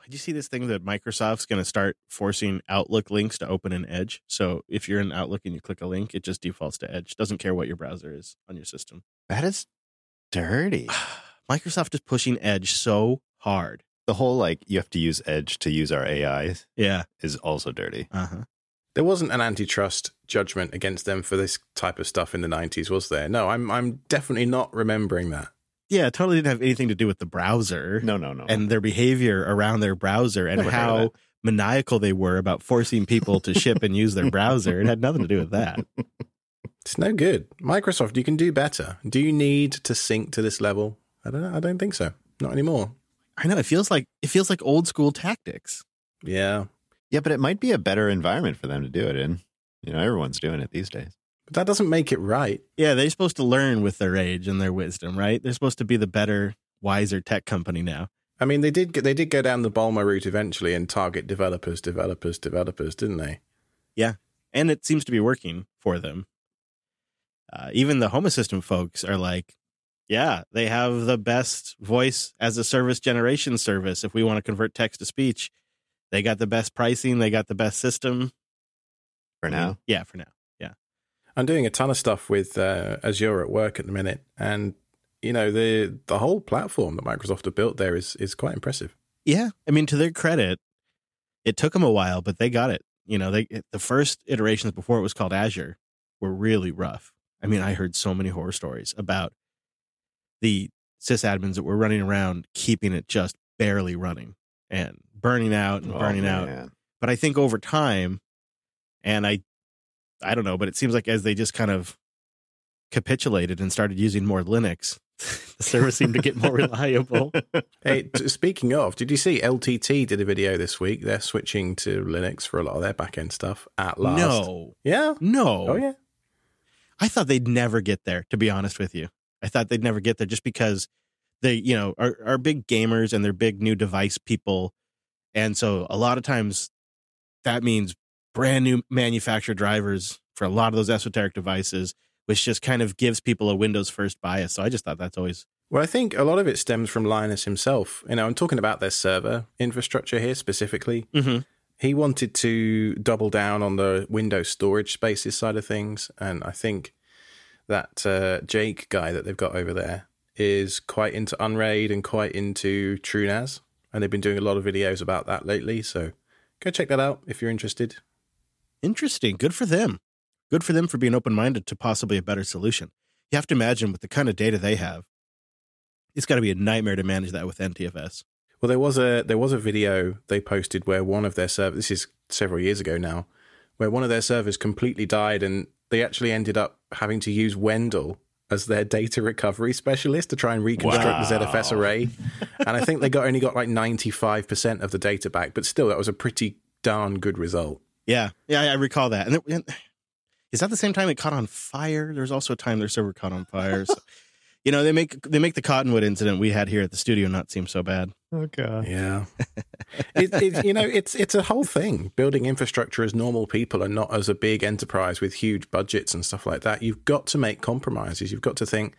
Did you see this thing that Microsoft's going to start forcing Outlook links to open in Edge? So if you're in Outlook and you click a link, it just defaults to Edge. Doesn't care what your browser is on your system. That is dirty. Microsoft is pushing Edge so hard. The whole, you have to use Edge to use our AI is also dirty. Uh-huh. There wasn't an antitrust judgment against them for this type of stuff in the 90s, was there? No, I'm definitely not remembering that. Yeah, it totally didn't have anything to do with the browser. No. And their behavior around their browser and how maniacal they were about forcing people to ship and use their browser. It had nothing to do with that. It's no good. Microsoft, you can do better. Do you need to sync to this level? I don't know. I don't think so. Not anymore. I know. It feels like old school tactics. Yeah. Yeah, but it might be a better environment for them to do it in. Everyone's doing it these days. But that doesn't make it right. Yeah, they're supposed to learn with their age and their wisdom, right? They're supposed to be the better, wiser tech company now. I mean, they did go down the Bulma route eventually and target developers, didn't they? Yeah, and it seems to be working for them. Even the Home Assistant folks are like, yeah, they have the best voice as a service generation service. If we want to convert text to speech, they got the best pricing. They got the best system. For now? Yeah, for now. I'm doing a ton of stuff with Azure at work at the minute, and the whole platform that Microsoft have built there is quite impressive. Yeah, I mean, to their credit, it took them a while, but they got it. The first iterations before it was called Azure were really rough. I mean, I heard so many horror stories about the sysadmins that were running around keeping it just barely running and burning out. But I think over time, and I don't know, but it seems like as they just kind of capitulated and started using more Linux, the service seemed to get more reliable. Hey, speaking of, did you see LTT did a video this week? They're switching to Linux for a lot of their backend stuff at last. No. Yeah? No. Oh, yeah. I thought they'd never get there, to be honest with you. I thought they'd never get there just because they, are big gamers and they're big new device people. And so a lot of times that means brand new manufactured drivers for a lot of those esoteric devices, which just kind of gives people a Windows first bias. So I just thought that's always... Well, I think a lot of it stems from Linus himself. I'm talking about their server infrastructure here specifically. Mm-hmm. He wanted to double down on the Windows storage spaces side of things. And I think that Jake guy that they've got over there is quite into Unraid and quite into TrueNAS. And they've been doing a lot of videos about that lately. So go check that out if you're interested. Interesting. Good for them. Good for them for being open-minded to possibly a better solution. You have to imagine with the kind of data they have, it's got to be a nightmare to manage that with NTFS. Well, there was a video they posted where one of their servers, this is several years ago now, where one of their servers completely died and they actually ended up having to use Wendell as their data recovery specialist to try and reconstruct the ZFS array. And I think they only got like 95% of the data back, but still that was a pretty darn good result. Yeah, I recall that. And is that the same time it caught on fire? There was also a time their server caught on fire. So, they make the Cottonwood incident we had here at the studio not seem so bad. Oh God. Yeah. It's a whole thing. Building infrastructure as normal people and not as a big enterprise with huge budgets and stuff like that. You've got to make compromises. You've got to think,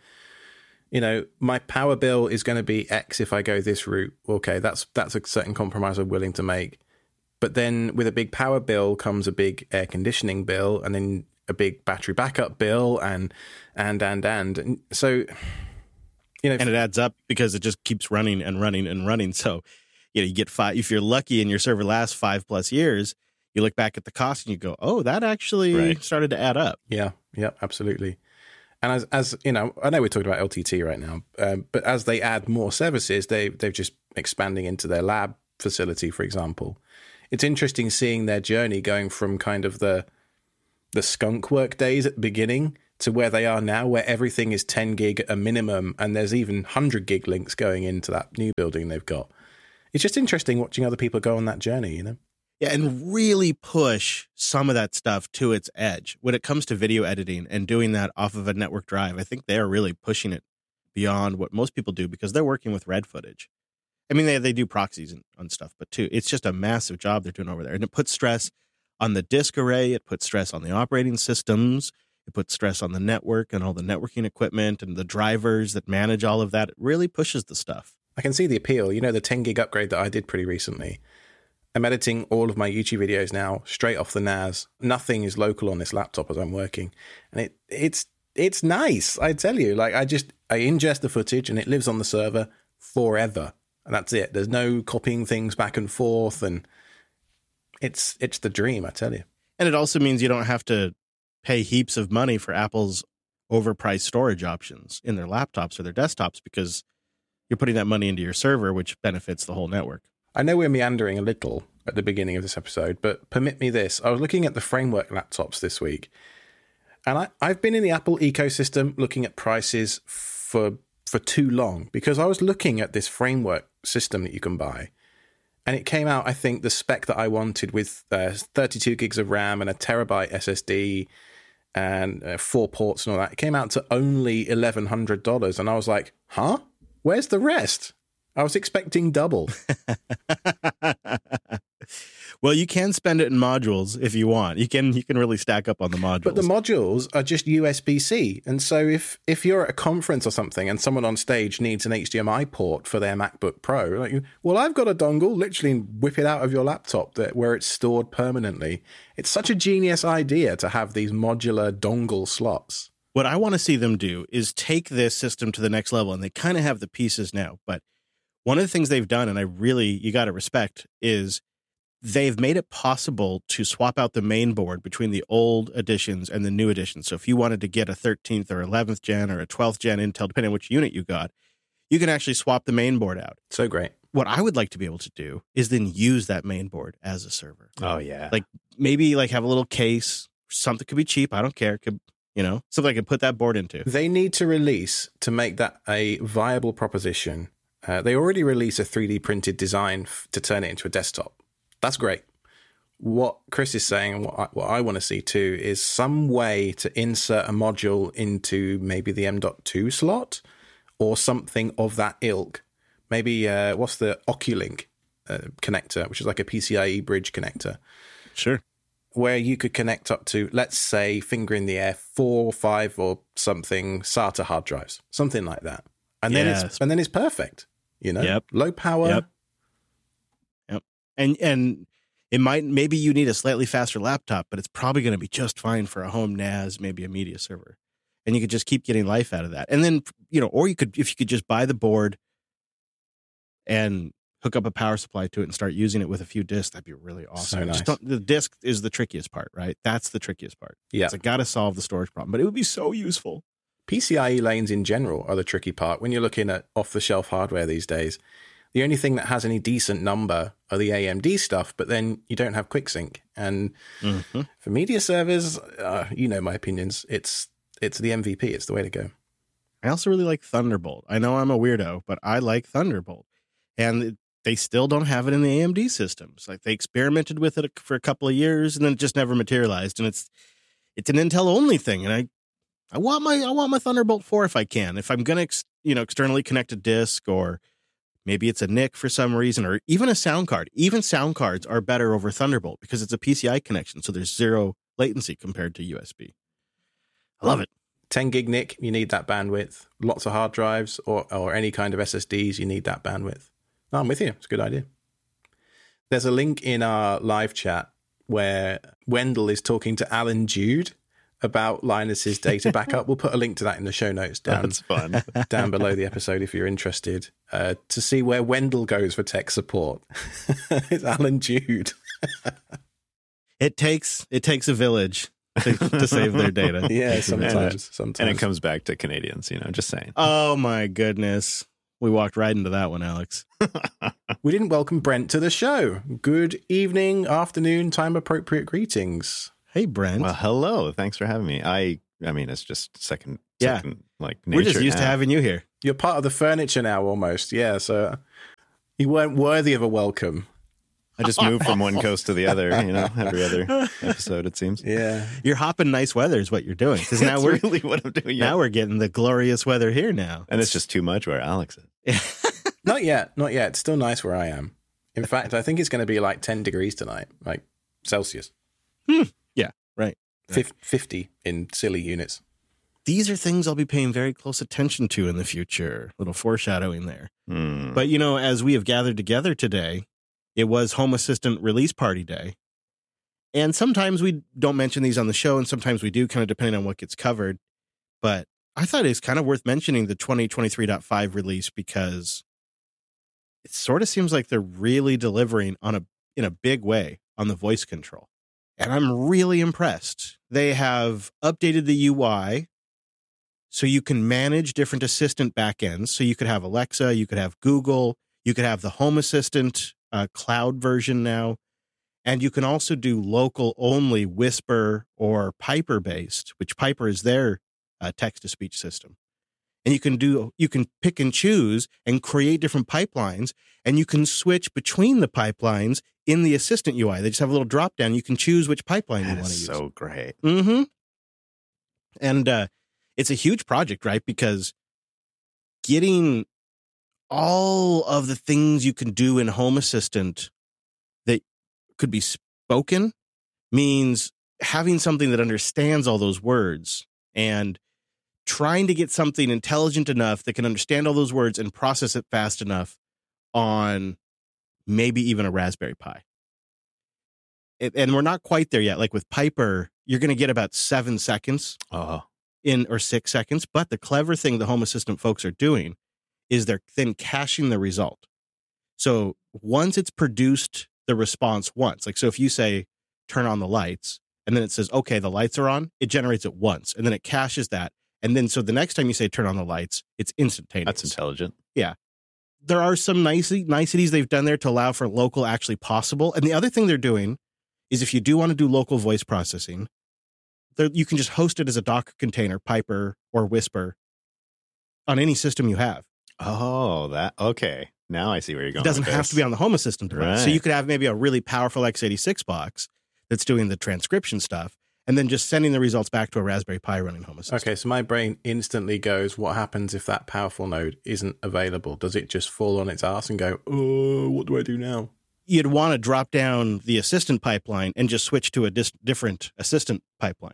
my power bill is going to be X if I go this route. Okay, that's a certain compromise I'm willing to make. But then with a big power bill comes a big air conditioning bill and then a big battery backup bill and so, and it adds up because it just keeps running and running and running. So, you get if you're lucky and your server lasts 5+ years, you look back at the cost and you go, oh, that actually started to add up. Yeah, absolutely. And as I know we're talking about LTT right now, but as they add more services, they're just expanding into their lab facility, for example. It's interesting seeing their journey going from kind of the skunk work days at the beginning to where they are now, where everything is 10 gig at a minimum, and there's even 100 gig links going into that new building they've got. It's just interesting watching other people go on that journey, Yeah, and really push some of that stuff to its edge. When it comes to video editing and doing that off of a network drive, I think they're really pushing it beyond what most people do because they're working with red footage. I mean, they do proxies on stuff, but too, it's just a massive job they're doing over there. And it puts stress on the disk array. It puts stress on the operating systems. It puts stress on the network and all the networking equipment and the drivers that manage all of that. It really pushes the stuff. I can see the appeal. You know, the 10 gig upgrade that I did pretty recently. I'm editing all of my YouTube videos now straight off the NAS. Nothing is local on this laptop as I'm working. And it's nice, I tell you. Like, I ingest the footage and it lives on the server forever. And that's it. There's no copying things back and forth. And it's the dream, I tell you. And it also means you don't have to pay heaps of money for Apple's overpriced storage options in their laptops or their desktops, because you're putting that money into your server, which benefits the whole network. I know we're meandering a little at the beginning of this episode, but permit me this. I was looking at the Framework laptops this week, and I've been in the Apple ecosystem looking at prices for too long, because I was looking at this Framework system that you can buy, and it came out, I think, the spec that I wanted with 32 gigs of RAM and a terabyte SSD and 4 ports and all that. It came out to only $1,100, and I was like, huh? Where's the rest? I was expecting double. Well, you can spend it in modules if you want. You can really stack up on the modules. But the modules are just USB-C. And so if you're at a conference or something and someone on stage needs an HDMI port for their MacBook Pro, like, well, I've got a dongle, literally whip it out of your laptop where it's stored permanently. It's such a genius idea to have these modular dongle slots. What I want to see them do is take this system to the next level, and they kind of have the pieces now. But one of the things they've done, and you got to respect, is they've made it possible to swap out the main board between the old editions and the new editions. So if you wanted to get a 13th or 11th gen or a 12th gen Intel, depending on which unit you got, you can actually swap the main board out. So great. What I would like to be able to do is then use that main board as a server. Oh, yeah. Like maybe like have a little case, something could be cheap. I don't care. Could, something I could put that board into. They need to release, to make that a viable proposition. They already released a 3D printed design to turn it into a desktop. That's great. What Chris is saying, and what I want to see too, is some way to insert a module into maybe the M.2 slot or something of that ilk. Maybe what's the Oculink connector, which is like a PCIe bridge connector. Sure. Where you could connect up to, let's say, finger in the air, 4 or 5 or something SATA hard drives, something like that. And then it's perfect. Yep. Low power. Yep. And maybe you need a slightly faster laptop, but it's probably going to be just fine for a home NAS, maybe a media server. And you could just keep getting life out of that. And then, or if you could just buy the board and hook up a power supply to it and start using it with a few disks, that'd be really awesome. So nice. The disk is the trickiest part, right? That's the trickiest part. Yeah. It's got to solve the storage problem, but it would be so useful. PCIe lanes in general are the tricky part. When you're looking at off-the-shelf hardware these days, the only thing that has any decent number are the AMD stuff, but then you don't have QuickSync. And for media servers, my opinions, it's the MVP. It's the way to go. I also really like Thunderbolt. I know I'm a weirdo, but I like Thunderbolt. And they still don't have it in the AMD systems. Like, they experimented with it for a couple of years and then it just never materialized. And it's an Intel only thing. And I want my Thunderbolt 4 if I can. If I'm going to, externally connect a disk, or maybe it's a NIC for some reason, or even a sound card. Even sound cards are better over Thunderbolt because it's a PCI connection. So there's zero latency compared to USB. I love it. 10 gig NIC, you need that bandwidth. Lots of hard drives or any kind of SSDs, you need that bandwidth. No, I'm with you. It's a good idea. There's a link in our live chat where Wendell is talking to Alan Jude about Linus's data backup. We'll put a link to that in the show notes That's fun. down below the episode if you're interested to see where Wendell goes for tech support. It's Alan Jude. It takes a village to save their data. Yeah, sometimes. And it comes back to Canadians, just saying. Oh my goodness. We walked right into that one, Alex. We didn't welcome Brent to the show. Good evening, afternoon, time appropriate greetings. Hey, Brent. Well, hello. Thanks for having me. I mean, it's just second like nature. We're just used to having you here. You're part of the furniture now, almost. Yeah, so you weren't worthy of a welcome. I just moved from one coast to the other, every other episode, it seems. Yeah. You're hopping nice weather is what you're doing. Because now That's really what I'm doing. Now we're getting the glorious weather here now. And it's just too much where Alex is. Not yet. It's still nice where I am. In fact, I think it's going to be like 10 degrees tonight, like Celsius. Yeah, right. 50 in silly units. these are things I'll be paying very close attention to in the future. Little foreshadowing there. But, as we have gathered together today, it was Home Assistant release party day. And sometimes we don't mention these on the show, and sometimes we do, kind of depending on what gets covered. But I thought it's kind of worth mentioning the 2023.5 release because it sort of seems like they're really delivering in a big way on the voice control. And I'm really impressed. They have updated the UI so you can manage different assistant backends. So you could have Alexa, you could have Google, you could have the Home Assistant cloud version now. And you can also do local only Whisper or Piper based, which Piper is their text-to-speech system. And you can pick and choose and create different pipelines, and you can switch between the pipelines in the Assistant UI. They just have a little drop down. You can choose which pipeline you want to use. So great. Mm-hmm. And it's a huge project, right? Because getting all of the things you can do in Home Assistant that could be spoken means having something that understands all those words and trying to get something intelligent enough that can understand all those words and process it fast enough on maybe even a Raspberry Pi. And we're not quite there yet. Like with Piper, you're going to get about 7 seconds or 6 seconds. But the clever thing the Home Assistant folks are doing is they're then caching the result. So once it's produced the response once, like so if you say, turn on the lights, and then it says, okay, the lights are on, it generates it once, and then it caches that. And then so the next time you say turn on the lights, it's instantaneous. That's intelligent. Yeah. There are some niceties they've done there to allow for local actually possible. And the other thing they're doing is if you do want to do local voice processing, you can just host it as a Docker container, Piper or Whisper, on any system you have. Oh, okay. Now I see where you're going. It doesn't have to be on the Home Assistant device. Right. So you could have maybe a really powerful x86 box that's doing the transcription stuff, and then just sending the results back to a Raspberry Pi running Home Assistant. Okay, so my brain instantly goes, what happens if that powerful node isn't available? Does it just fall on its ass and go, oh, what do I do now? You'd want to drop down the assistant pipeline and just switch to a different assistant pipeline.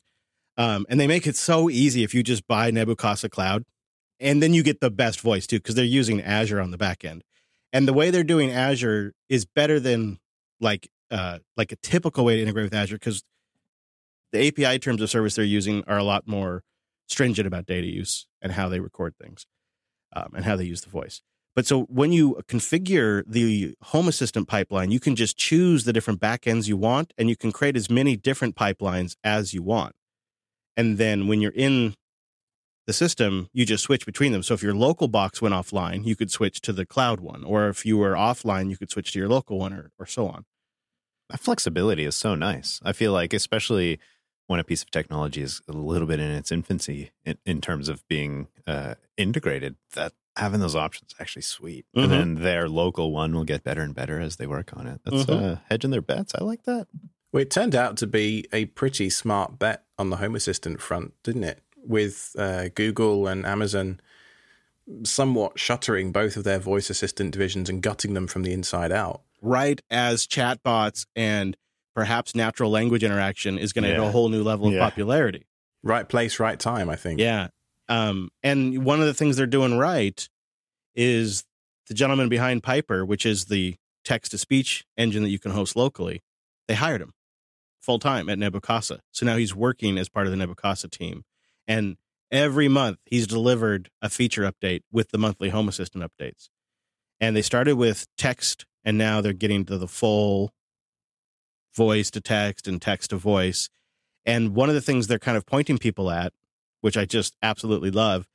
And they make it so easy if you just buy Nebuchadnezzar Cloud, and then you get the best voice too, because they're using Azure on the back end. And the way they're doing Azure is better than like a typical way to integrate with Azure, because the API terms of service they're using are a lot more stringent about data use and how they record things and how they use the voice. But so when you configure the Home Assistant pipeline, you can just choose the different backends you want, and you can create as many different pipelines as you want. And then when you're in the system, you just switch between them. So if your local box went offline, you could switch to the cloud one. Or if you were offline, you could switch to your local one or so on. That flexibility is so nice. I feel like, especially when a piece of technology is a little bit in its infancy in terms of being integrated, that having those options is actually sweet. Mm-hmm. And then their local one will get better and better as they work on it. That's hedging their bets. I like that. Well, it turned out to be a pretty smart bet on the Home Assistant front, didn't it? With Google and Amazon somewhat shuttering both of their voice assistant divisions and gutting them from the inside out. Right as chatbots and perhaps natural language interaction is going to hit a whole new level of popularity. Right place, right time, I think. Yeah. And one of the things they're doing right is the gentleman behind Piper, which is the text-to-speech engine that you can host locally. They hired him full-time at Nebuchadnezzar. So now he's working as part of the Nebuchadnezzar team. And every month he's delivered a feature update with the monthly Home Assistant updates. And they started with text, and now they're getting to the full voice to text and text to voice. And one of the things they're kind of pointing people at, which I just absolutely love,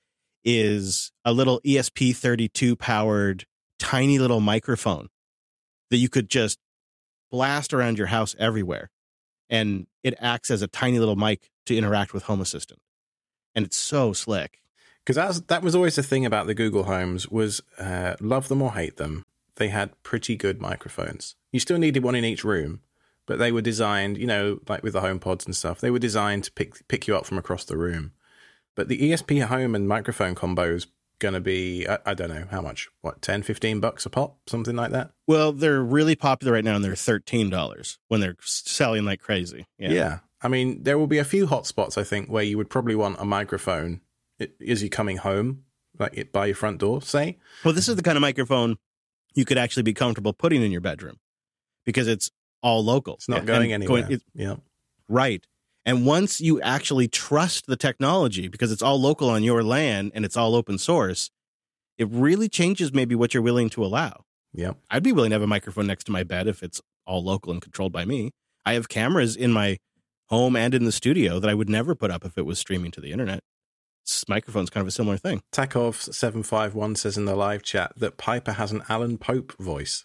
is a little ESP32 powered tiny little microphone that you could just blast around your house everywhere. And it acts as a tiny little mic to interact with Home Assistant. And it's so slick. Because that was always the thing about the Google Homes was love them or hate them. They had pretty good microphones. You still needed one in each room, but they were designed, like with the HomePods and stuff, they were designed to pick you up from across the room. But the ESP home and microphone combo is going to be, I don't know how much, what, $10, $15 a pop, something like that? Well, they're really popular right now, and they're $13 when they're selling like crazy. Yeah. I mean, there will be a few hotspots, I think, where you would probably want a microphone as you're coming home, like by your front door, say. Well, this is the kind of microphone you could actually be comfortable putting in your bedroom because it's all local. It's not going anywhere. Yeah. Right. And once you actually trust the technology, because it's all local on your land and it's all open source, it really changes maybe what you're willing to allow. Yeah. I'd be willing to have a microphone next to my bed if it's all local and controlled by me. I have cameras in my home and in the studio that I would never put up if it was streaming to the internet. This microphone's kind of a similar thing. Takov751 says in the live chat that Piper has an Alan Pope voice.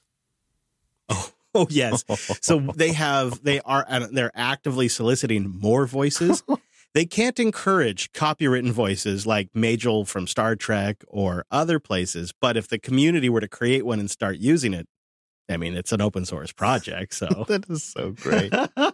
Oh yes. So they're actively soliciting more voices. They can't encourage copywritten voices like Majel from Star Trek or other places, but if the community were to create one and start using it, I mean, it's an open source project, so That is so great.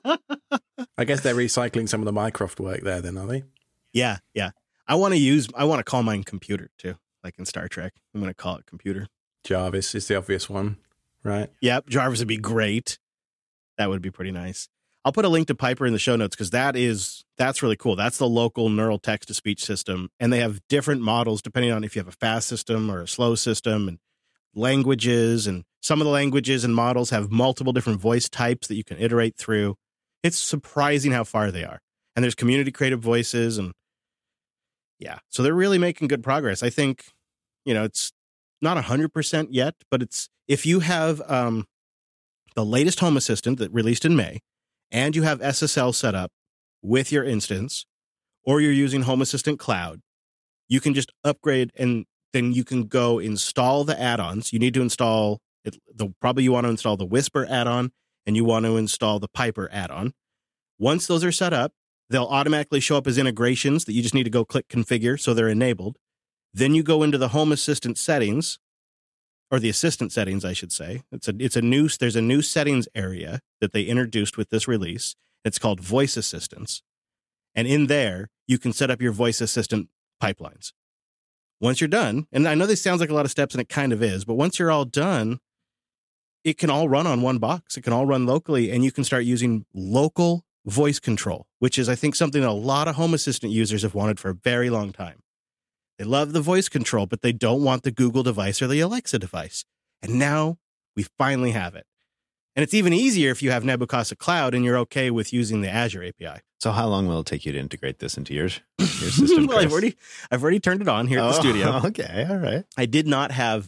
I guess they're recycling some of the Mycroft work there then, are they? Yeah. I want to call mine computer too, like in Star Trek. I'm going to call it computer. Jarvis is the obvious one, right? Yep, Jarvis would be great. That would be pretty nice. I'll put a link to Piper in the show notes because that's really cool. That's the local neural text-to-speech system, and they have different models depending on if you have a fast system or a slow system and languages, and some of the languages and models have multiple different voice types that you can iterate through. It's surprising how far they are. And there's community-created voices, and yeah, so they're really making good progress. I think, it's not 100% yet, but if you have the latest Home Assistant that released in May, and you have SSL set up with your instance, or you're using Home Assistant Cloud, you can just upgrade and then you can go install the add-ons. You need to install it. Probably you want to install the Whisper add-on and you want to install the Piper add-on. Once those are set up, they'll automatically show up as integrations that you just need to go click configure so they're enabled. Then you go into the Home Assistant settings, or the assistant settings, I should say. There's a new settings area that they introduced with this release. It's called Voice Assistants. And in there, you can set up your voice assistant pipelines. Once you're done, and I know this sounds like a lot of steps, and it kind of is, but once you're all done, it can all run on one box. It can all run locally, and you can start using local voice control, which is, I think, something that a lot of Home Assistant users have wanted for a very long time. They love the voice control, but they don't want the Google device or the Alexa device. And now we finally have it. And it's even easier if you have Nebuchadnezzar Cloud and you're okay with using the Azure API. So how long will it take you to integrate this into your system? Well, I've already turned it on here at the studio. Okay, all right. I did not have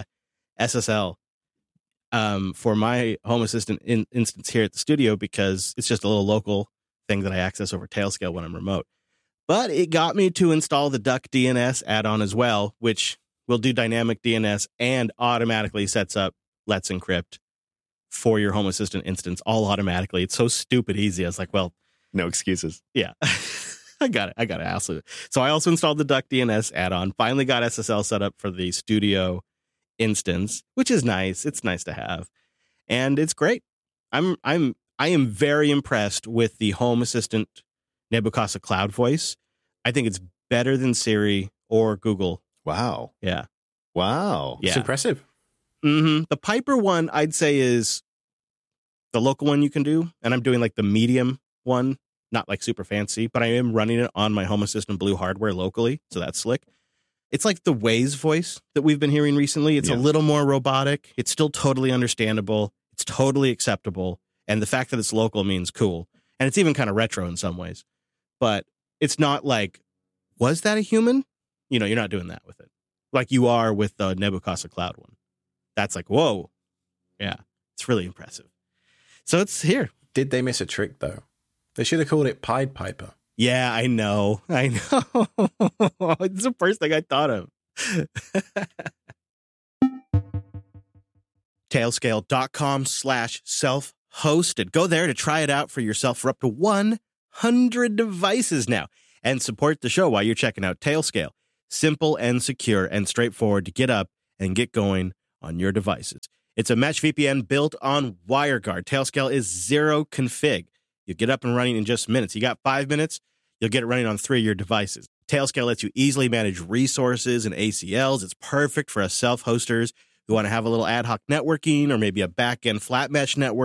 SSL for my Home Assistant instance here at the studio because it's just a little local thing that I access over Tailscale when I'm remote. But it got me to install the Duck DNS add-on as well, which will do dynamic DNS and automatically sets up Let's Encrypt for your Home Assistant instance all automatically. It's so stupid easy. I was like, well, no excuses. Yeah, I got it. So I also installed the Duck DNS add-on. Finally got SSL set up for the studio instance, which is nice. It's nice to have, and it's great. I am very impressed with the Home Assistant Nebuchadnezzar Cloud voice. I think it's better than Siri or Google. Wow. Yeah. Wow. Yeah. It's impressive. Mm-hmm. The Piper one, I'd say, is the local one you can do. And I'm doing like the medium one, not like super fancy, but I am running it on my Home Assistant Blue hardware locally. So that's slick. It's like the Waze voice that we've been hearing recently. It's a little more robotic. It's still totally understandable. It's totally acceptable. And the fact that it's local means cool. And it's even kind of retro in some ways. But it's not like, was that a human? You're not doing that with it. Like you are with the Nebuchadnezzar Cloud one. That's like, whoa. Yeah, it's really impressive. So it's here. Did they miss a trick, though? They should have called it Pied Piper. Yeah, I know. It's the first thing I thought of. Tailscale.com/self-hosted. Go there to try it out for yourself for up to 100 devices now. And support the show while you're checking out Tailscale. Simple and secure and straightforward to get up and get going on your devices. It's a mesh VPN built on WireGuard. Tailscale is zero config. You get up and running in just minutes. You got 5 minutes, you'll get it running on 3 of your devices. Tailscale lets you easily manage resources and ACLs. It's perfect for us self-hosters who want to have a little ad hoc networking or maybe a back-end flat mesh network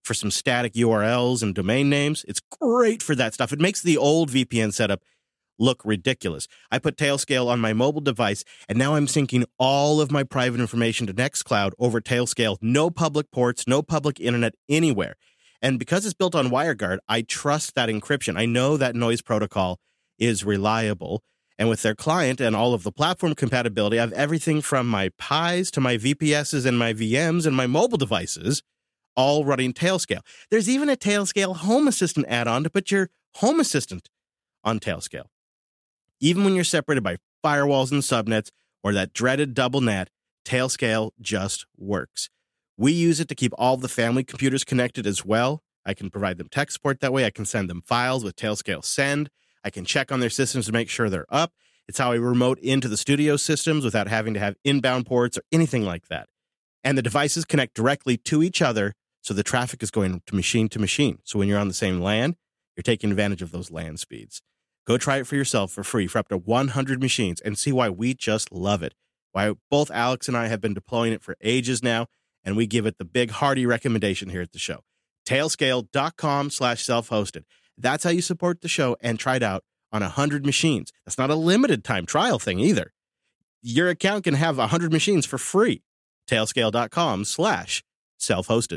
for some static URLs and domain names. It's great for that stuff. It makes the old VPN setup look ridiculous. I put Tailscale on my mobile device, and now I'm syncing all of my private information to Nextcloud over Tailscale. No public ports, no public internet anywhere. And because it's built on WireGuard, I trust that encryption. I know that noise protocol is reliable. And with their client and all of the platform compatibility, I have everything from my Pis to my VPSs and my VMs and my mobile devices all running Tailscale. There's even a Tailscale Home Assistant add-on to put your Home Assistant on Tailscale. Even when you're separated by firewalls and subnets or that dreaded double net, Tailscale just works. We use it to keep all the family computers connected as well. I can provide them tech support that way. I can send them files with Tailscale Send. I can check on their systems to make sure they're up. It's how I remote into the studio systems without having to have inbound ports or anything like that. And the devices connect directly to each other, so the traffic is going to machine. So when you're on the same LAN, you're taking advantage of those LAN speeds. Go try it for yourself for free for up to 100 machines and see why we just love it. Why both Alex and I have been deploying it for ages now, and we give it the big hearty recommendation here at the show. Tailscale.com/self-hosted. That's how you support the show and try it out on 100 machines. That's not a limited time trial thing either. Your account can have 100 machines for free. Tailscale.com/self-hosted.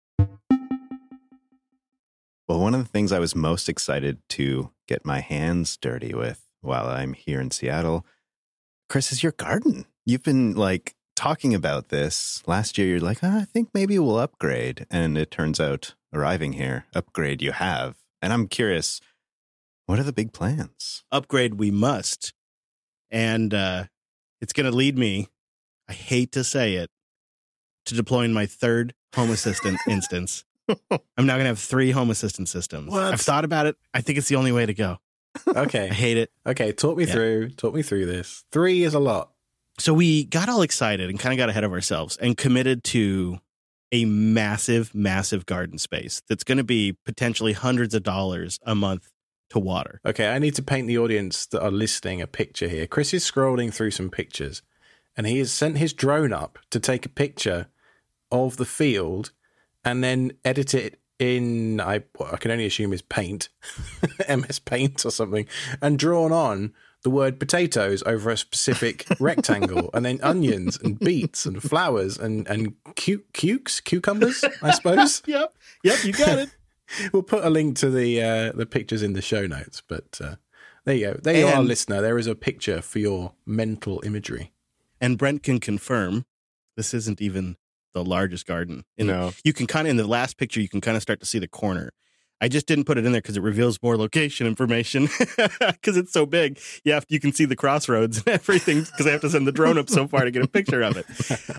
Well, one of the things I was most excited to get my hands dirty with while I'm here in Seattle, Chris, is your garden. You've been talking about this. Last year, you're like, I think maybe we'll upgrade. And it turns out arriving here, upgrade you have. And I'm curious, what are the big plans? Upgrade we must. And it's going to lead me, I hate to say it, to deploying my third Home Assistant instance. I'm now going to have 3 Home Assistant systems. What? I've thought about it. I think it's the only way to go. Okay. I hate it. Okay, talk me through this. 3 is a lot. So we got all excited and kind of got ahead of ourselves and committed to a massive, massive garden space that's going to be potentially hundreds of dollars a month to water. Okay, I need to paint the audience that are listening a picture here. Chris is scrolling through some pictures, and he has sent his drone up to take a picture of the field and then edit it in, I can only assume is Paint, MS Paint or something, and drawn on the word potatoes over a specific rectangle, and then onions and beets and flowers and cucumbers, I suppose. Yep, you got it. We'll put a link to the pictures in the show notes, but there you go. There you are, listener. There is a picture for your mental imagery. And Brent can confirm this isn't even the largest garden. No. You can kind of, in the last picture, you can kind of start to see the corner. I just didn't put it in there because it reveals more location information because it's so big. You can see the crossroads and everything because I have to send the drone up so far to get a picture of it.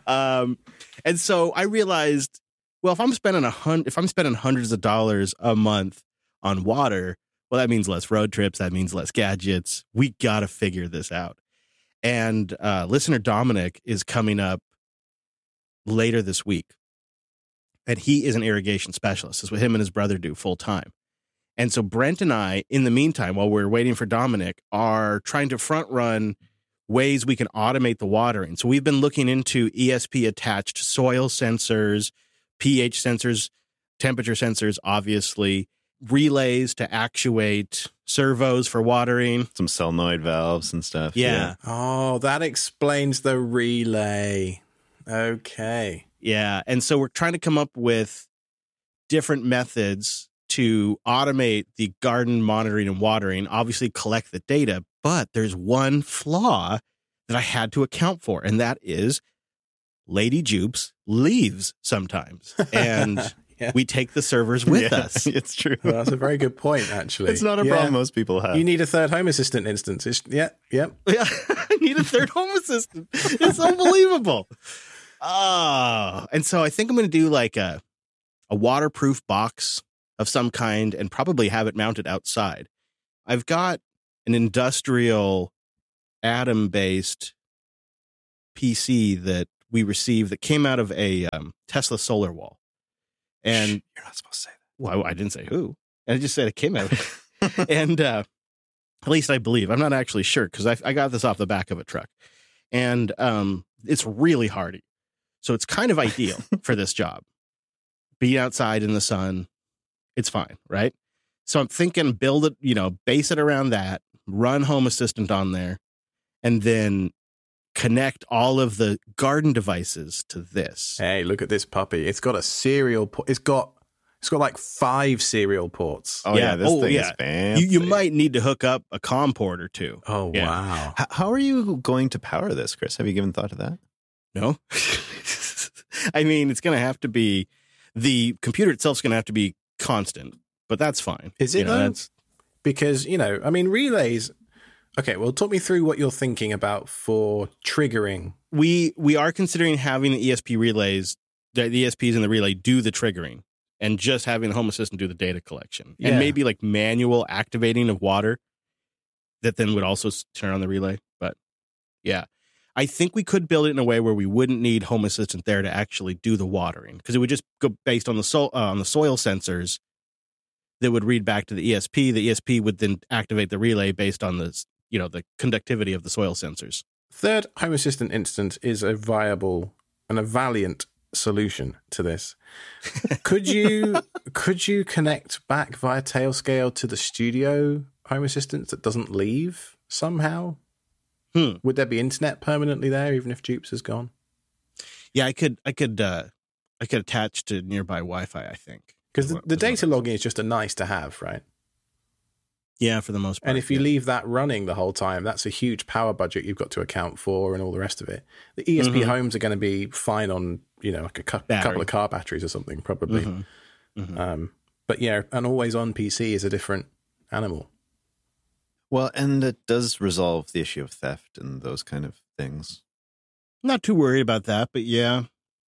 And so I realized, well, if I'm spending hundreds of dollars a month on water, well, that means less road trips. That means less gadgets. We got to figure this out. And listener Dominic is coming up later this week. And he is an irrigation specialist. That's what him and his brother do full time. And so Brent and I, in the meantime, while we're waiting for Dominic, are trying to front run ways we can automate the watering. So we've been looking into ESP attached soil sensors, pH sensors, temperature sensors, obviously, relays to actuate servos for watering. Some solenoid valves and stuff. Yeah. Oh, that explains the relay. Okay. Yeah. And so we're trying to come up with different methods to automate the garden monitoring and watering, obviously collect the data. But there's one flaw that I had to account for, and that is Lady Jupes leaves sometimes. And yeah. we take the servers with us. It's true. Well, that's a very good point, actually. It's not a problem most people have. You need a third Home Assistant instance. Yeah, I need a third Home Assistant. It's unbelievable. And so I think I'm going to do like a waterproof box of some kind and probably have it mounted outside. I've got an industrial Atom-based PC that we received that came out of a Tesla solar wall. And you're not supposed to say that. Well, I didn't say who. I just said it came out. And at least I believe. I'm not actually sure because I got this off the back of a truck. And it's really hardy. So it's kind of ideal for this job. be outside in the sun. It's fine, right? So I'm thinking build it, base it around that, run Home Assistant on there, and then connect all of the garden devices to this. Hey, look at this puppy. It's got a serial port. It's got like 5 serial ports. Oh, yeah. This thing is fancy. You might need to hook up a COM port or two. Oh, Yeah. wow. How are you going to power this, Chris? Have you given thought to that? No? I mean, it's going to have to be, the computer itself is going to have to be constant, but that's fine. Is it, though? That's, Because, relays... Okay, well, talk me through what you're thinking about for triggering. we are considering having the ESP relays, the ESPs in the relay do the triggering, and just having the Home Assistant do the data collection. Yeah. And maybe like manual activating of water that then would also turn on the relay. But yeah, I think we could build it in a way where we wouldn't need Home Assistant there to actually do the watering, because it would just go based on the soil sensors that would read back to the ESP. The ESP would then activate the relay based on the conductivity of the soil sensors. Third Home Assistant instance is a viable and a valiant solution to this. Could you connect back via Tailscale to the studio Home Assistant that doesn't leave somehow? Would there be internet permanently there, even if Jupes is gone? Yeah, I could attach to nearby Wi-Fi, I think. Because the data logging is just a nice to have, right? Yeah, for the most part. And if you leave that running the whole time, that's a huge power budget you've got to account for and all the rest of it. The ESP homes are going to be fine on, like a couple of car batteries or something, probably. But yeah, an always-on PC is a different animal. Well, and it does resolve the issue of theft and those kind of things. Not too worried about that, but yeah.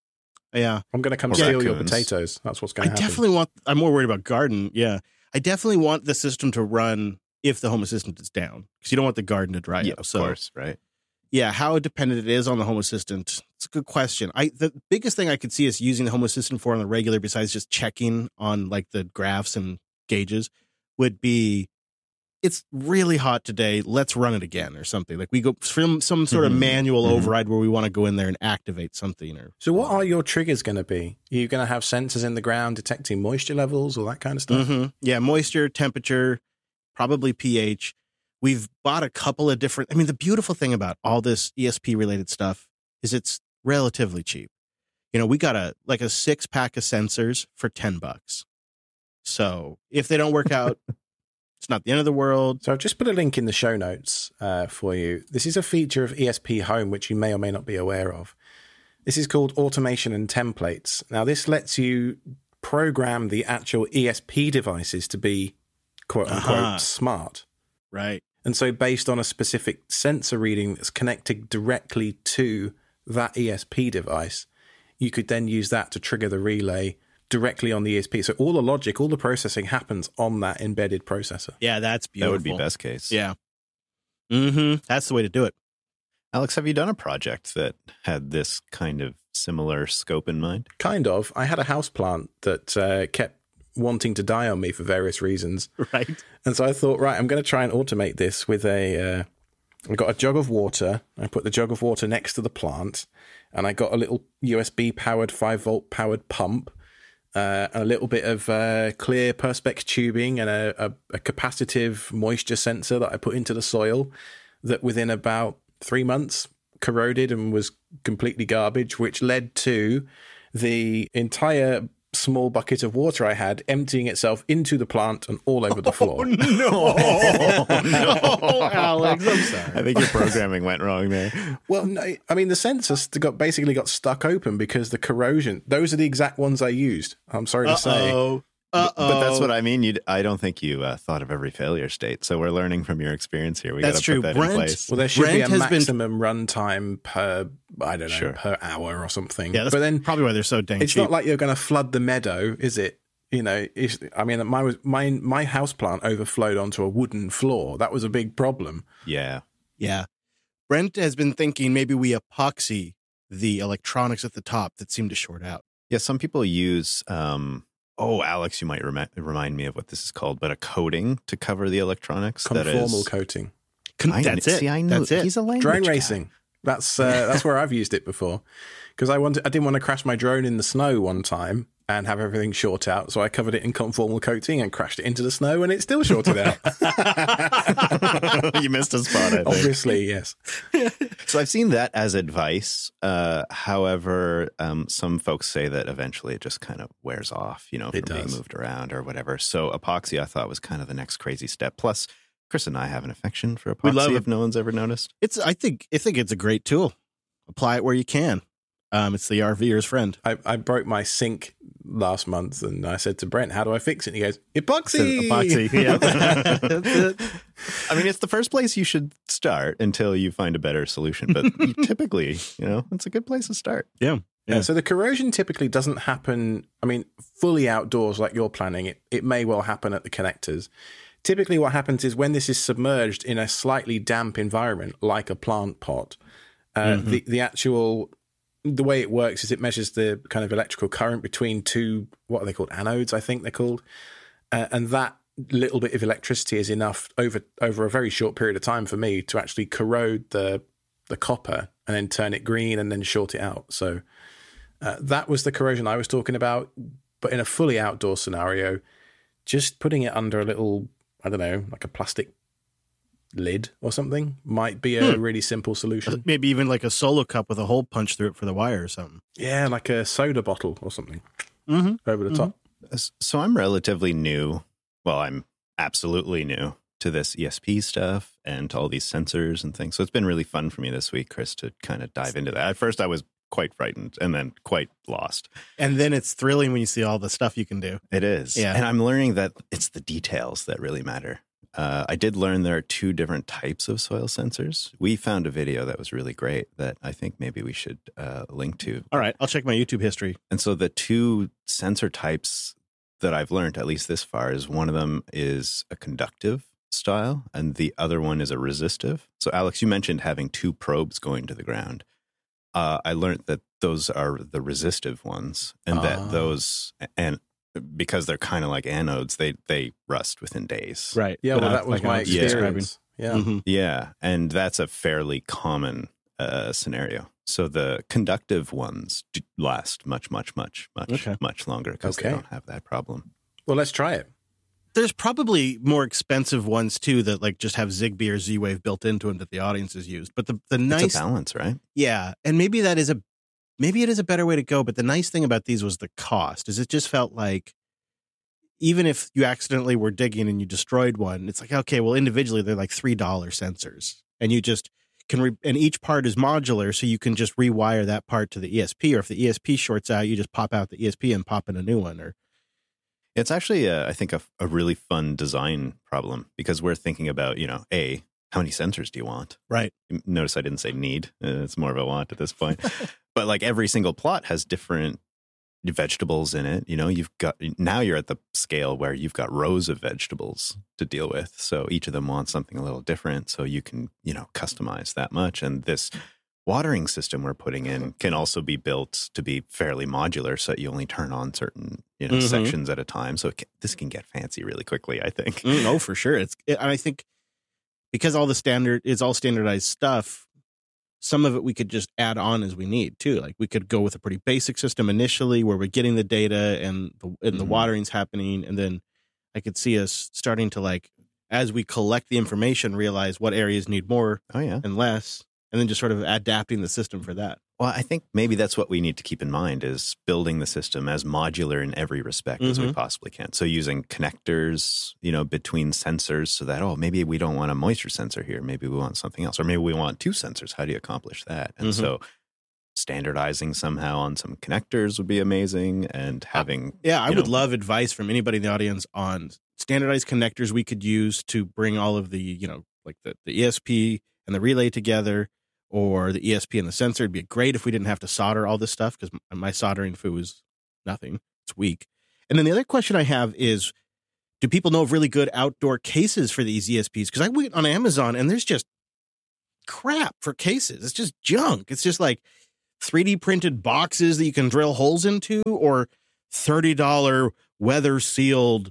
I'm going to come steal your potatoes. That's what's going to happen. I'm more worried about garden. Yeah. I definitely want the system to run if the Home Assistant is down, because you don't want the garden to dry up. Of course, right? Yeah, how dependent it is on the Home Assistant, it's a good question. The biggest thing I could see us using the Home Assistant for on the regular, besides just checking on like the graphs and gauges, would be, it's really hot today, let's run it again or something. Like we go from some sort of manual override where we want to go in there and activate something. So what are your triggers going to be? Are you going to have sensors in the ground detecting moisture levels, all that kind of stuff? Yeah, moisture, temperature, probably pH. We've bought a couple of different, the beautiful thing about all this ESP related stuff is it's relatively cheap. We got a 6-pack of sensors for $10. So if they don't work out, it's not the end of the world. So I've just put a link in the show notes for you. This is a feature of ESP Home, which you may or may not be aware of. This is called Automation and Templates. Now, this lets you program the actual ESP devices to be, quote unquote, smart. Right. And so based on a specific sensor reading that's connected directly to that ESP device, you could then use that to trigger the relay directly on the ESP. So all the logic, all the processing happens on that embedded processor. Yeah, that's beautiful. That would be best case. Yeah. That's the way to do it. Alex, have you done a project that had this kind of similar scope in mind? Kind of. I had a houseplant that kept wanting to die on me for various reasons. Right. And so I thought, right, I'm going to try and automate this with I got a jug of water. I put the jug of water next to the plant, and I got a little USB powered 5-volt powered pump. A little bit of clear Perspex tubing and a capacitive moisture sensor that I put into the soil that within about 3 months corroded and was completely garbage, which led to the entire small bucket of water I had emptying itself into the plant and all over the floor. No, Alex, I'm sorry. I think your programming went wrong there. Well, no, the sensors basically got stuck open because the corrosion, those are the exact ones I used. I'm sorry to say. But that's what I mean. I don't think you thought of every failure state. So we're learning from your experience here. We got to put that in place. Well, there should be a maximum runtime per, I don't know, per hour or something. Yeah, that's probably why they're so dang cheap. It's not like you're going to flood the meadow, is it? My houseplant overflowed onto a wooden floor. That was a big problem. Yeah. Yeah. Brent has been thinking maybe we epoxy the electronics at the top that seem to short out. Yeah, some people use... Alex, you might remind me of what this is called, but a coating to cover the electronics. Conformal coating. That's it. See, I know. That's it. He's a language drone guy. racing. That's where I've used it before, because I didn't want to crash my drone in the snow one time, and have everything short out. So I covered it in conformal coating and crashed it into the snow, and it still shorted out. You missed a spot, I think. Obviously, yes. So I've seen that as advice. However, some folks say that eventually it just kind of wears off, from being moved around or whatever. So epoxy, I thought, was kind of the next crazy step. Plus, Chris and I have an affection for epoxy. We love it. If no one's ever noticed. I think it's a great tool. Apply it where you can. It's the RVer's friend. I broke my sink last month, and I said to Brent, "How do I fix it?" And he goes, "Epoxy." Epoxy. Yeah. I mean, it's the first place you should start until you find a better solution. But typically, it's a good place to start. Yeah. So the corrosion typically doesn't happen. I mean, fully outdoors like you're planning. It may well happen at the connectors. Typically, what happens is when this is submerged in a slightly damp environment, like a plant pot, the way it works is it measures the kind of electrical current between two, what are they called? Anodes, I think they're called. And that little bit of electricity is enough over a very short period of time for me to actually corrode the copper and then turn it green and then short it out. So that was the corrosion I was talking about. But in a fully outdoor scenario, just putting it under a little, I don't know, like a plastic lid or something might be a really simple solution. Maybe even like a Solo cup with a hole punched through it for the wire or something. Yeah, like a soda bottle or something over the top. So I'm relatively new. Well, I'm absolutely new to this ESP stuff and to all these sensors and things. So it's been really fun for me this week, Chris, to kind of dive into that. At first, I was quite frightened and then quite lost. And then it's thrilling when you see all the stuff you can do. It is. Yeah. And I'm learning that it's the details that really matter. I did learn there are two different types of soil sensors. We found a video that was really great that I think maybe we should link to. All right. I'll check my YouTube history. And so the two sensor types that I've learned, at least this far, is one of them is a conductive style and the other one is a resistive. So Alex, you mentioned having two probes going to the ground. I learned that those are the resistive ones and that those, and because they're kind of like anodes, they rust within days. Right. Yeah, well, that was my experience. Yeah. Mm-hmm. Yeah. And that's a fairly common scenario. So the conductive ones last much longer because they don't have that problem. Well, let's try it. There's probably more expensive ones too that like just have Zigbee or Z-Wave built into them that the audience has used. But the nice, it's a balance, right? Yeah. And maybe it is a better way to go. But the nice thing about these was the cost, is it just felt like even if you accidentally were digging and you destroyed one, it's like, okay, well, individually, they're like $3 sensors. And you just can, and each part is modular. So you can just rewire that part to the ESP. Or if the ESP shorts out, you just pop out the ESP and pop in a new one. Or it's actually, I think, a really fun design problem because we're thinking about, how many sensors do you want? Right. Notice I didn't say need. It's more of a want at this point. But like every single plot has different vegetables in it. Now you're at the scale where you've got rows of vegetables to deal with. So each of them wants something a little different. So you can, customize that much. And this watering system we're putting in can also be built to be fairly modular. So you only turn on certain, sections at a time. So this can get fancy really quickly, I think. Oh, for sure. And I think because it's all standardized stuff, some of it we could just add on as we need too. Like we could go with a pretty basic system initially where we're getting the data and the watering's happening. And then I could see us starting to, like, as we collect the information, realize what areas need more and less, and then just sort of adapting the system for that. Well, I think maybe that's what we need to keep in mind is building the system as modular in every respect as we possibly can. So using connectors, between sensors so that, maybe we don't want a moisture sensor here. Maybe we want something else. Or maybe we want two sensors. How do you accomplish that? And so standardizing somehow on some connectors would be amazing. And having... I would love advice from anybody in the audience on standardized connectors we could use to bring all of the, like the ESP and the relay together, or the ESP and the sensor. It'd be great if we didn't have to solder all this stuff because my soldering foo is nothing. It's weak. And then the other question I have is, do people know of really good outdoor cases for these ESPs? Because I went on Amazon and there's just crap for cases. It's just junk. It's just like 3D printed boxes that you can drill holes into, or $30 weather sealed,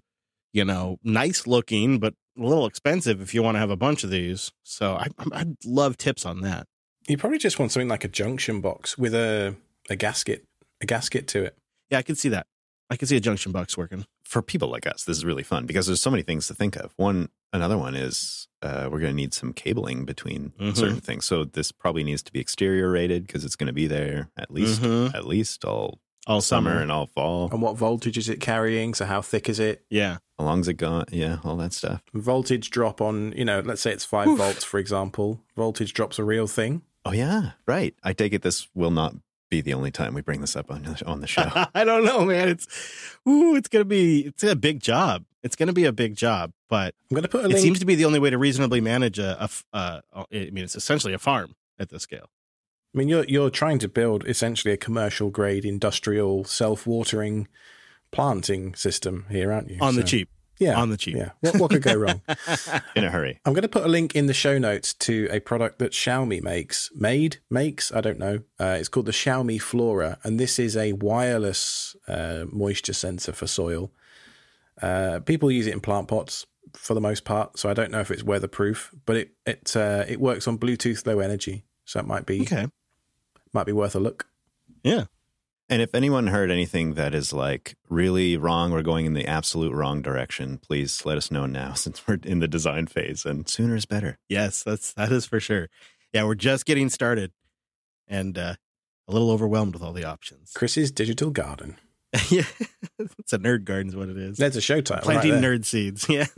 nice looking, but a little expensive if you want to have a bunch of these. So I'd love tips on that. You probably just want something like a junction box with a gasket to it. Yeah, I could see that. I can see a junction box working. For people like us, this is really fun because there's so many things to think of. Another one is we're going to need some cabling between certain things. So this probably needs to be exterior rated because it's going to be there at least all summer and all fall. And what voltage is it carrying? So how thick is it? Yeah. How long's it gone? Yeah, all that stuff. Voltage drop on, let's say it's 5 volts, for example. Voltage drop's a real thing. Oh, yeah, right. I take it this will not be the only time we bring this up on the show. I don't know, man. It's a big job. It's going to be a big job, but I'm going to put a it link. seems to be the only way to reasonably manage it's essentially a farm at this scale. I mean, you're trying to build essentially a commercial grade industrial self-watering planting system here, aren't you? On the cheap. Yeah. On the cheap. Yeah. What could go wrong? In a hurry. I'm going to put a link in the show notes to a product that Xiaomi makes. I don't know. It's called the Xiaomi Flora, and this is a wireless moisture sensor for soil. People use it in plant pots for the most part, so I don't know if it's weatherproof, but it works on Bluetooth Low Energy, so it might be worth a look. Yeah. And if anyone heard anything that is like really wrong or going in the absolute wrong direction, please let us know now since we're in the design phase, and sooner is better. Yes, that is for sure. Yeah, we're just getting started and a little overwhelmed with all the options. Chris's Digital Garden. Yeah, it's a nerd garden is what it is. That's a show title. Planting right nerd seeds. Yeah.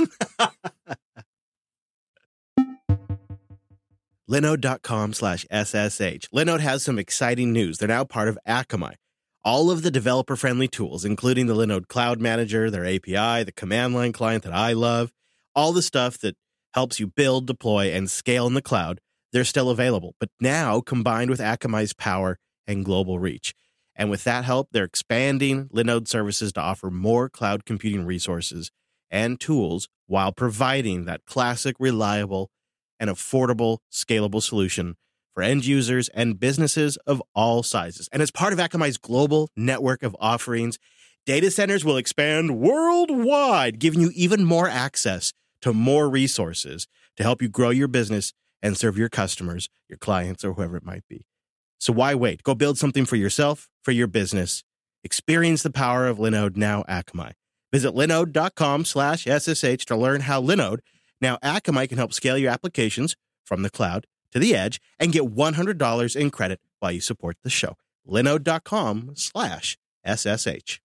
Linode.com/SSH. Linode has some exciting news. They're now part of Akamai. All of the developer-friendly tools, including the Linode Cloud Manager, their API, the command line client that I love, all the stuff that helps you build, deploy, and scale in the cloud, they're still available. But now combined with Akamai's power and global reach. And with that help, they're expanding Linode services to offer more cloud computing resources and tools while providing that classic, reliable, and affordable, scalable solution for end users and businesses of all sizes. And as part of Akamai's global network of offerings, data centers will expand worldwide, giving you even more access to more resources to help you grow your business and serve your customers, your clients, or whoever it might be. So why wait? Go build something for yourself, for your business. Experience the power of Linode, now Akamai. Visit linode.com/SSH to learn how Linode, now Akamai, can help scale your applications from the cloud to the edge and get $100 in credit while you support the show. Linode.com/SSH.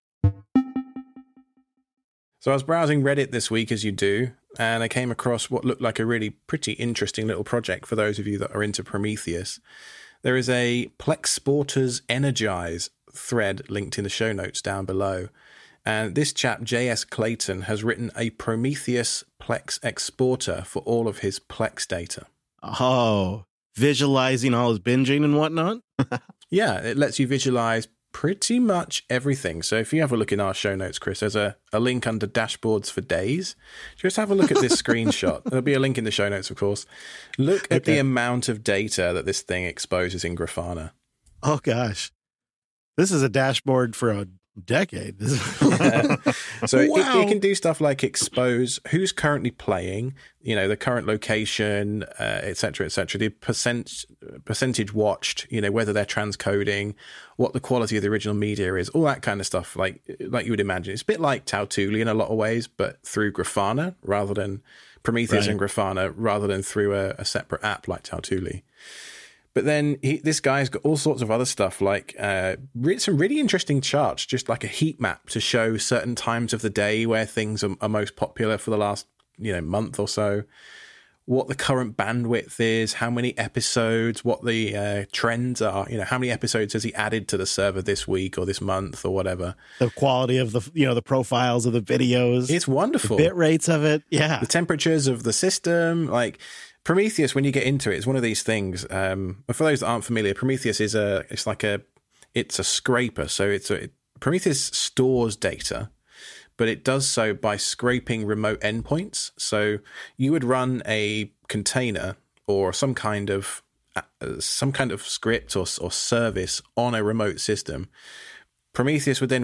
So I was browsing Reddit this week, as you do, and I came across what looked like a really pretty interesting little project for those of you that are into Prometheus. There is a Plexporters Energize thread linked in the show notes down below. And this chap, J.S. Clayton, has written a Prometheus Plex exporter for all of his Plex data. Oh, visualizing all his binging and whatnot? Yeah, it lets you visualize pretty much everything. So if you have a look in our show notes, Chris, there's a link under dashboards for days. Just have a look at this screenshot. There'll be a link in the show notes, of course. Look at the amount of data that this thing exposes in Grafana. Oh, gosh. This is a dashboard for a decade. So it can do stuff like expose who's currently playing, the current location, et cetera, the percentage watched, whether they're transcoding, what the quality of the original media is, all that kind of stuff, like you would imagine. It's a bit like Tautuli in a lot of ways, but through Grafana rather than Prometheus and Grafana, rather than through a separate app like Tautuli. But then this guy's got all sorts of other stuff, like some really interesting charts, just like a heat map to show certain times of the day where things are most popular for the last month or so, what the current bandwidth is, how many episodes, what the trends are, how many episodes has he added to the server this week or this month or whatever. The quality of the profiles of the videos. It's wonderful. The bit rates of it. Yeah. The temperatures of the system, like Prometheus, when you get into it, it's one of these things. For those that aren't familiar, Prometheus is a scraper. So Prometheus stores data, but it does so by scraping remote endpoints. So you would run a container or some kind of script or service on a remote system. Prometheus would then